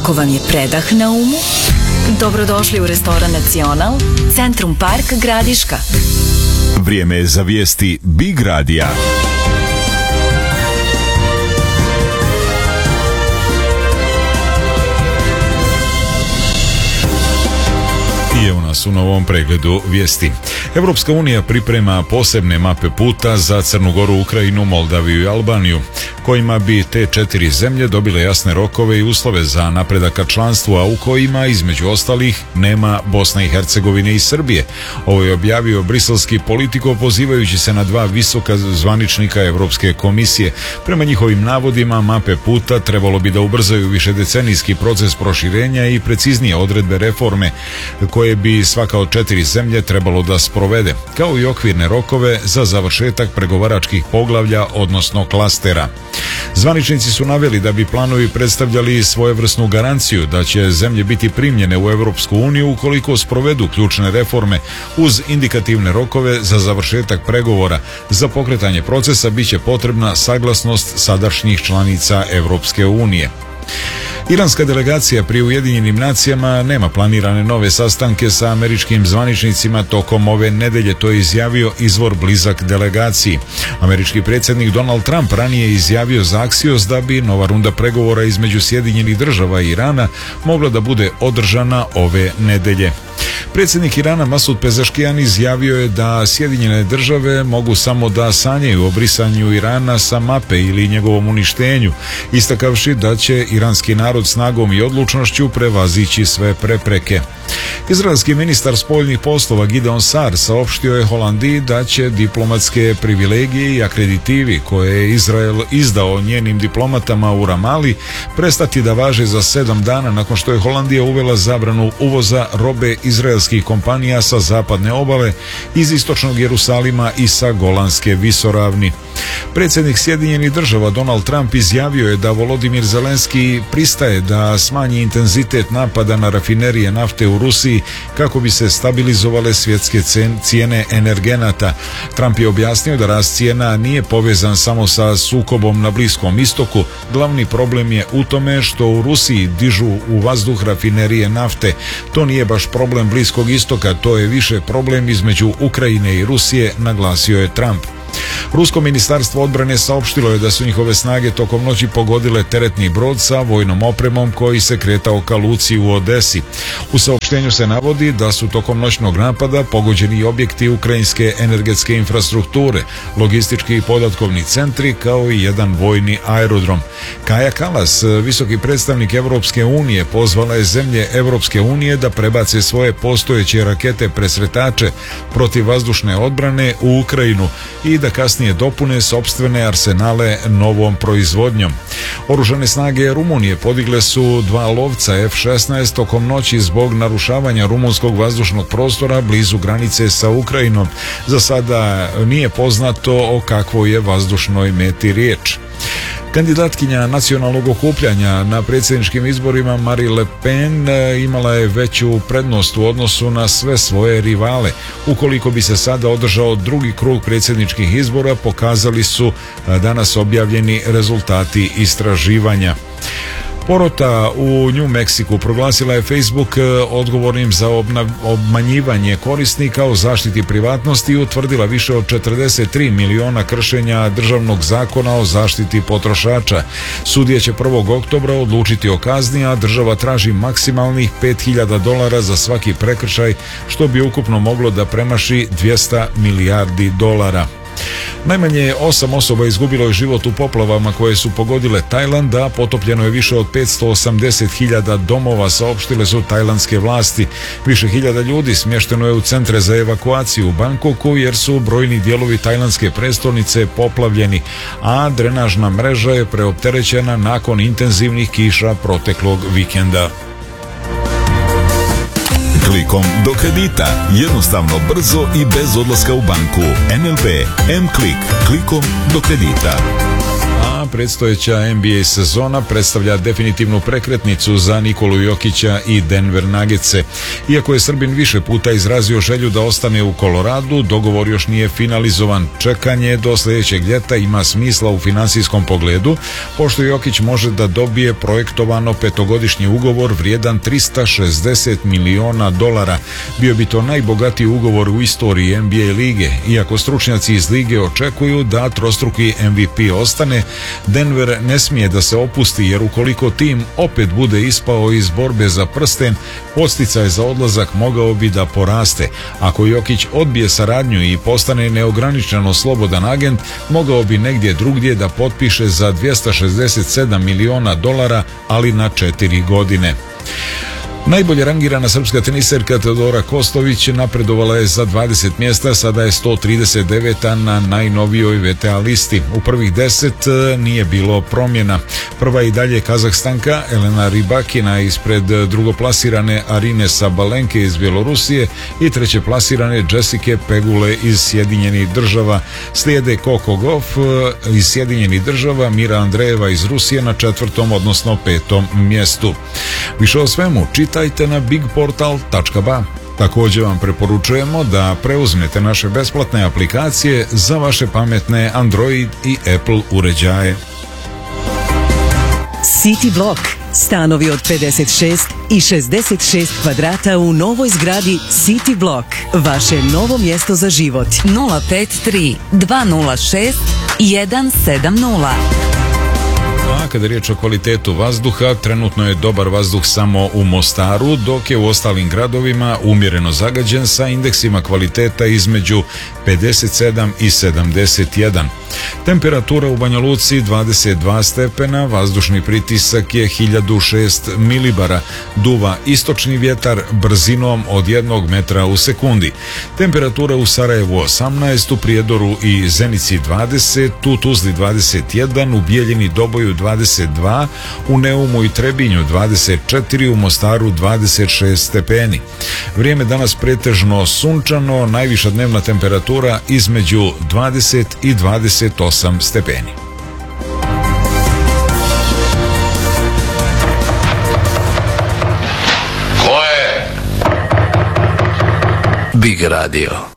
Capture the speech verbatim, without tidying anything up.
Ako vam je predah na umu, dobrodošli u restoran Nacional, Centrum Park Gradiška. Vrijeme je za vijesti Big Radija. I evo nas u novom pregledu vijesti. Europska unija priprema posebne mape puta za Crnu Goru, Ukrajinu, Moldaviju i Albaniju, kojima bi te četiri zemlje dobile jasne rokove i uslove za napredak ka članstvu, a u kojima, između ostalih, nema Bosne i Hercegovine i Srbije. Ovo je objavio briselski Politico, pozivajući se na dva visoka zvaničnika Europske komisije. Prema njihovim navodima, mape puta trebalo bi da ubrzaju višedecenijski proces proširenja i preciznije odredbe reforme, koje bi svaka od četiri zemlje trebalo da sprovede, kao i okvirne rokove za završetak pregovaračkih poglavlja, odnosno klastera. Zvaničnici su naveli da bi planovi predstavljali svojevrsnu garanciju da će zemlje biti primljene u Europsku uniju ukoliko sprovedu ključne reforme uz indikativne rokove za završetak pregovora. Za pokretanje procesa biće potrebna saglasnost sadašnjih članica Europske unije. Iranska delegacija pri Ujedinjenim nacijama nema planirane nove sastanke sa američkim zvaničnicima tokom ove nedelje, to je izjavio izvor blizak delegaciji. Američki predsjednik Donald Trump ranije izjavio za Axios da bi nova runda pregovora između Sjedinjenih država i Irana mogla da bude održana ove nedelje. Predsjednik Irana Masud Pezeškijan izjavio je da Sjedinjene države mogu samo da sanjaju o brisanju Irana sa mape ili njegovom uništenju, istakavši da će iranski narod snagom i odlučnošću prevazići sve prepreke. Izraelski ministar spoljnih poslova Gideon Sar saopštio je Holandiji da će diplomatske privilegije i akreditivi koje je Izrael izdao njenim diplomatama u Ramali prestati da važe za sedam dana nakon što je Holandija uvela zabranu uvoza robe izraelskih kompanija sa zapadne obale, iz istočnog Jerusalima i sa Golanske visoravni. Predsjednik Sjedinjenih država Donald Trump izjavio je da Volodimir Zelenski pristaje da smanji intenzitet napada na rafinerije nafte u Rusiji kako bi se stabilizovale svjetske cijene energenata. Trump je objasnio da rast cijena nije povezan samo sa sukobom na Bliskom istoku. Glavni problem je u tome što u Rusiji dižu u vazduh rafinerije nafte. To nije baš problem Bliskog istoka, to je više problem između Ukrajine i Rusije, naglasio je Trump. Rusko ministarstvo odbrane saopštilo je da su njihove snage tokom noći pogodile teretni brod sa vojnom opremom koji se kretao ka luci u Odesi. U saopštenju se navodi da su tokom noćnog napada pogođeni i objekti ukrajinske energetske infrastrukture, logistički i podatkovni centri, kao i jedan vojni aerodrom. Kaja Kallas, visoki predstavnik Evropske unije, pozvala je zemlje Evropske unije da prebace svoje postojeće rakete presretače protiv vazdušne odbrane u Ukrajinu i da kasnije dopune sopstvene arsenale novom proizvodnjom. Oružane snage Rumunije podigle su dva lovca F šesnaest tokom noći zbog narušavanja rumunskog vazdušnog prostora blizu granice sa Ukrajinom. Za sada nije poznato o kakvoj je vazdušnoj meti riječ. Kandidatkinja nacionalnog okupljanja na predsjedničkim izborima Marine Le Pen imala je veću prednost u odnosu na sve svoje rivale. Ukoliko bi se sada održao drugi krug predsjedničkih izbora, pokazali su danas objavljeni rezultati istraživanja. Porota u New Mexiku proglasila je Facebook odgovornim za obmanjivanje korisnika o zaštiti privatnosti i utvrdila više od četrdeset tri miliona kršenja državnog zakona o zaštiti potrošača. Sudija će prvog oktobra odlučiti o kazni, a država traži maksimalnih pet hiljada dolara za svaki prekršaj, što bi ukupno moglo da premaši dvjesto milijardi dolara. Najmanje osam osoba izgubilo je život u poplavama koje su pogodile Tajland, a potopljeno je više od petsto osamdeset hiljada domova, saopštile su tajlandske vlasti. Više hiljada ljudi smješteno je u centre za evakuaciju u Bangkoku jer su brojni dijelovi tajlandske prestolnice poplavljeni, a drenažna mreža je preopterećena nakon intenzivnih kiša proteklog vikenda. Klikom do kredita. Jednostavno, brzo i bez odlaska u banku. N L B M-Klik. Klikom do kredita. A predstojeća N B A sezona predstavlja definitivnu prekretnicu za Nikolu Jokića i Denver Nuggetse. Iako je Srbin više puta izrazio želju da ostane u Koloradu, dogovor još nije finalizovan. Čekanje do sljedećeg ljeta ima smisla u finansijskom pogledu, pošto Jokić može da dobije projektovano petogodišnji ugovor vrijedan trista šezdeset miliona dolara. Bio bi to najbogatiji ugovor u istoriji N B A lige. Iako stručnjaci iz lige očekuju da trostruki M V P ostane, Denver ne smije da se opusti, jer ukoliko tim opet bude ispao iz borbe za prsten, podsticaj za odlazak mogao bi da poraste. Ako Jokić odbije saradnju i postane neograničeno slobodan agent, mogao bi negdje drugdje da potpiše za dvjesto šezdeset sedam miliona dolara, ali na četiri godine. Najbolje rangirana srpska teniserka Teodora Kostović napredovala je za dvadeset mjesta, sada je sto trideset deveta na najnovijoj V T A listi. U prvih deset nije bilo promjena. Prva i dalje Kazahstanka Elena Rybakina ispred drugoplasirane Arine Sabalenke iz Bjelorusije i treće plasirane Jessica Pegule iz Sjedinjenih država. Slijede Coco Gauff iz Sjedinjenih država, Mira Andreeva iz Rusije na četvrtom, odnosno petom mjestu. Više o svemu čitajte na big portal tačka ba. Također vam preporučujemo da preuzmete naše besplatne aplikacije za vaše pametne Android i Apple uređaje. City Block. Stanovi od pedeset šest i šezdeset šest kvadrata u novoj zgradi City Block. Vaše novo mjesto za život. nula pet tri dva nula šest jedan sedam nula. A kada je riječ o kvalitetu vazduha, trenutno je dobar vazduh samo u Mostaru, dok je u ostalim gradovima umjereno zagađen sa indeksima kvaliteta između pedeset sedam i sedamdeset jedan. Temperatura u Banja Luci dvadeset dva stepena, vazdušni pritisak je hiljadu šest milibara, duva istočni vjetar brzinom od jednog metra u sekundi. Temperatura u Sarajevu osamnaest, u Prijedoru i Zenici dvadeset, u Tuzli dvadeset jedan, u Bijeljini, Doboju dvadeset dva, u Neumu i Trebinju dvadeset četiri, u Mostaru dvadeset šest stepeni. Vrijeme danas pretežno sunčano, najviša dnevna temperatura između dvadeset i dvadeset osam stepeni. Ko je? Big Radio.